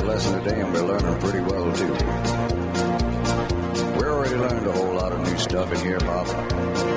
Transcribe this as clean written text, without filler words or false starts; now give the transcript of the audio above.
lesson today, and we're learning pretty well, too. We already learned a whole lot of new stuff in here, Bob.